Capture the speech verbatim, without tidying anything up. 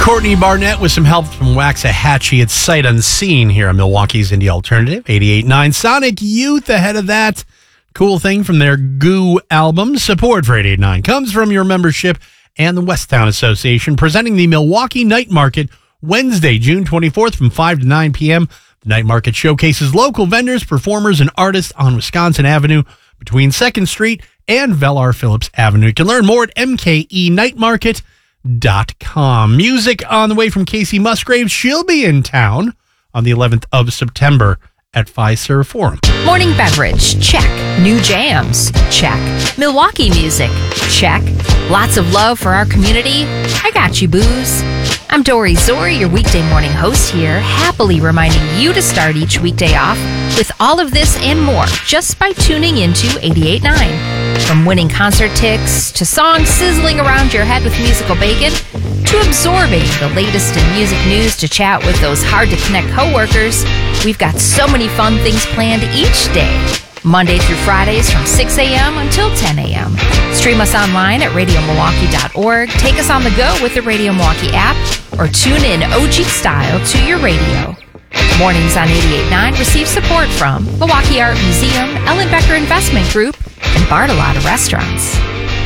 Courtney Barnett with some help from Waxahachie. It's Sight Unseen here on Milwaukee's Indie Alternative. eighty-eight point nine Sonic Youth ahead of that. Cool thing from their Goo album. Support for eighty-eight point nine comes from your membership and the Westtown Association, presenting the Milwaukee Night Market Wednesday, June twenty-fourth from five to nine p.m. The Night Market showcases local vendors, performers, and artists on Wisconsin Avenue between second Street and Velar Phillips Avenue. You can learn more at m k e night market dot com. Music on the way from Casey Musgraves. She'll be in town on the eleventh of September at Fiserv Forum. Morning beverage, check. New jams, check. Milwaukee music, check. Lots of love for our community. I got you, booze. I'm Dory Zori, your weekday morning host here, happily reminding you to start each weekday off with all of this and more just by tuning into eighty-eight point nine. From winning concert tickets to songs sizzling around your head with musical bacon to absorbing the latest in music news to chat with those hard-to-connect coworkers, we've got so many fun things planned each day. Monday through Fridays from six a.m. until ten a.m. Stream us online at radio milwaukee dot org. Take us on the go with the Radio Milwaukee app or tune in O G style to your radio. Mornings on eighty-eight point nine receive support from Milwaukee Art Museum, Ellen Becker Investment Group, and Bartolotta Restaurants.